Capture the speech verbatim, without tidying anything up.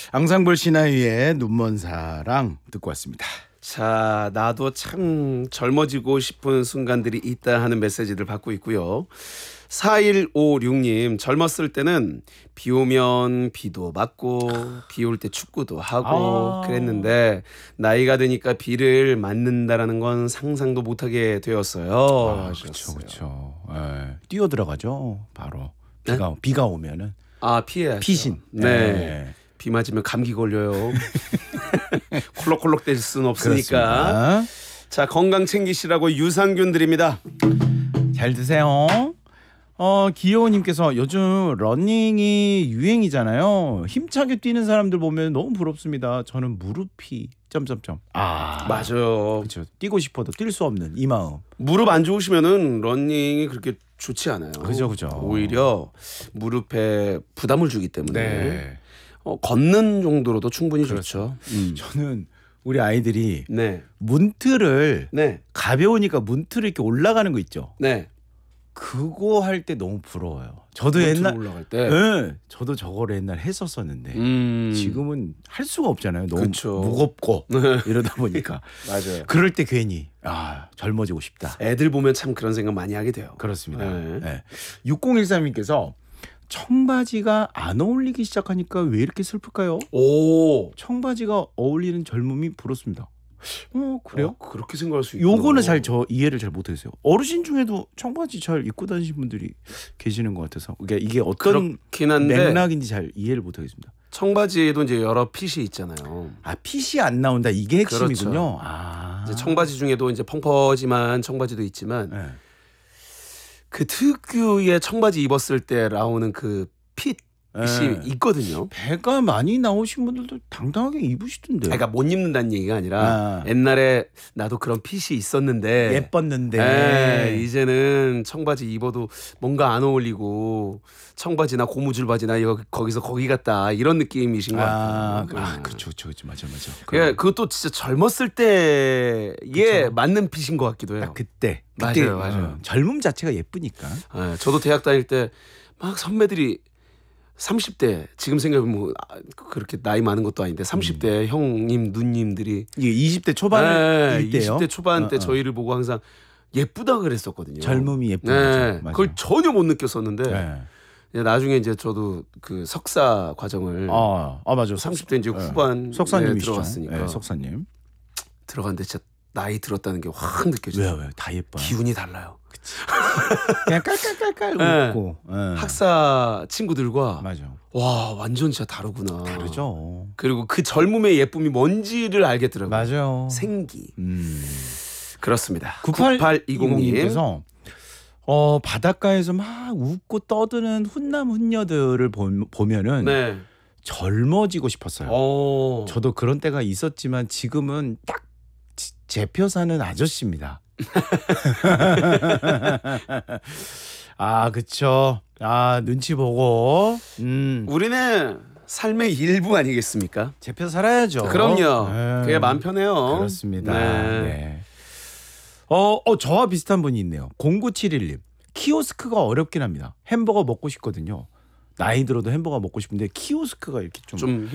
앙상블 신하위의 눈먼 사랑 듣고 왔습니다. 자, 나도 참 젊어지고 싶은 순간들이 있다 하는 메시지를 받고 있고요. 사일오육 님, 젊었을 때는 비 오면 비도 맞고 비 올 때 축구도 하고 아. 그랬는데 나이가 드니까 비를 맞는다라는 건 상상도 못하게 되었어요. 아, 그렇죠, 하셨어요. 그렇죠. 예, 뛰어 들어가죠. 바로 네? 비가 비가 오면은 아, 피해야죠. 피신. 네. 예. 비 맞으면 감기 걸려요. 콜록콜록 될 수는 없으니까. 그렇습니다. 자, 건강 챙기시라고 유산균 드립니다. 잘 드세요. 어, 기호님께서 요즘 러닝이 유행이잖아요. 힘차게 뛰는 사람들 보면 너무 부럽습니다. 저는 무릎이 점점점. 아, 맞아요. 그렇죠. 뛰고 싶어도 뛸 수 없는 이 마음. 무릎 안 좋으시면은 러닝이 그렇게 좋지 않아요. 그죠, 그죠. 오히려 무릎에 부담을 주기 때문에 네. 어, 걷는 정도로도 충분히 그렇죠. 좋죠. 음. 저는 우리 아이들이 네, 문틀을 네, 가벼우니까 문틀을 이렇게 올라가는 거 있죠. 네. 그거 할 때 너무 부러워요. 저도 문틀 옛날 올라갈 때. 네, 저도 저거를 옛날 했었었는데 음. 지금은 할 수가 없잖아요. 너무 그쵸. 무겁고 이러다 보니까 맞아요. 그럴 때 괜히 아 젊어지고 싶다. 애들 보면 참 그런 생각 많이 하게 돼요. 그렇습니다. 네. 네. 육공일삼님께서 청바지가 안 어울리기 시작하니까 왜 이렇게 슬플까요? 오, 청바지가 어울리는 젊음이 부럽습니다. 어 그래요? 어, 그렇게 생각할 수 있구나. 요거는 잘 저 이해를 잘 못했어요. 어르신 중에도 청바지 잘 입고 다니시는 분들이 계시는 것 같아서 이게 이게 어떤 그렇긴 한데 맥락인지 잘 이해를 못하겠습니다. 청바지에도 이제 여러 핏이 있잖아요. 아 핏이 안 나온다 이게 핵심이군요. 그렇죠. 아 이제 청바지 중에도 이제 펑퍼짐한 청바지도 있지만 네. 그 특유의 청바지 입었을 때 나오는 그 핏이 네. 있거든요. 배가 많이 나오신 분들도 당당하게 입으시던데. 그러니까 못 입는다는 얘기가 아니라 아. 옛날에 나도 그런 핏이 있었는데 예뻤는데 에, 이제는 청바지 입어도 뭔가 안 어울리고 청바지나 고무줄 바지나 여기, 거기서 거기 같다 이런 느낌이신 것 아, 같아요. 아 그렇죠, 그렇죠, 그렇죠, 맞아, 맞아. 예, 그것도 진짜 젊었을 때에 그쵸. 맞는 핏인 것 같기도 해요. 딱 그때, 맞아요, 그때, 맞아요. 어, 젊음 자체가 예쁘니까. 예, 저도 대학 다닐 때 막 선배들이 삼십 대 지금 생각해보면 뭐 아, 그렇게 나이 많은 것도 아닌데 삼십 대 음. 형님 누님들이 이게 이십 대 초반일 예, 때요. 이십 대 초반 때 어, 어. 저희를 보고 항상 예쁘다 그랬었거든요. 젊음이 예쁜 네, 거죠. 맞아요. 그걸 전혀 못 느꼈었는데 네. 이제 나중에 이제 저도 그 석사 과정을 아, 아 맞아. 삼십 대 이제 네. 후반에 석사님이시죠. 들어왔으니까 네, 석사님. 들어갔는데 진짜 나이 들었다는 게 확 느껴져요. 왜요, 왜요? 다 예뻐요. 기운이 달라요. 그냥 깔깔깔깔 네. 웃고. 네. 학사 친구들과 맞아. 와 완전 진짜 다르구나. 다르죠. 그리고 그 젊음의 예쁨이 뭔지를 알겠더라고요. 맞아요. 생기. 음. 그렇습니다. 구팔이공님께서 구팔이공님. 어 바닷가에서 막 웃고 떠드는 훈남 훈녀들을 보, 보면은 네. 젊어지고 싶었어요. 어. 저도 그런 때가 있었지만 지금은 딱 지- 제표 사는 아저씨입니다. 아 그쵸. 아 눈치 보고 음 우리는 삶의 일부 아니겠습니까? 제표 살아야죠. 그럼요. 네. 그게 마음 편해요. 그렇습니다. 네. 네. 어, 어, 저와 비슷한 분이 있네요. 공구칠일님. 키오스크가 어렵긴 합니다. 햄버거 먹고 싶거든요. 나이 들어도 햄버거 먹고 싶은데 키오스크가 이렇게 좀, 좀